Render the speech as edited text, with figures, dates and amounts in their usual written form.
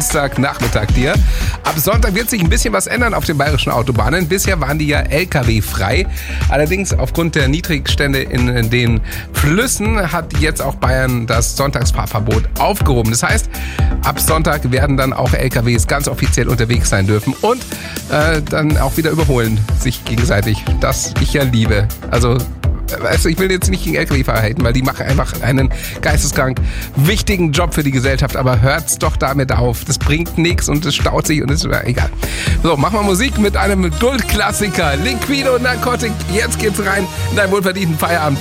Dienstagnachmittag dir. Ab Sonntag wird sich ein bisschen was ändern auf den bayerischen Autobahnen. Bisher waren die ja LKW-frei. Allerdings aufgrund der Niedrigstände in den Flüssen hat jetzt auch Bayern das Sonntagsfahrverbot aufgehoben. Das heißt, ab Sonntag werden dann auch LKWs ganz offiziell unterwegs sein dürfen und dann auch wieder überholen sich gegenseitig. Das ich ja liebe. Also ich will jetzt nicht gegen LKW-Fahrer haten, weil die machen einfach einen geisteskrank wichtigen Job für die Gesellschaft, aber hört's doch damit auf. Das bringt nichts und es staut sich und ist egal. So, machen wir Musik mit einem Duldklassiker. Liquido Narcotic. Jetzt geht's rein in deinen wohlverdienten Feierabend.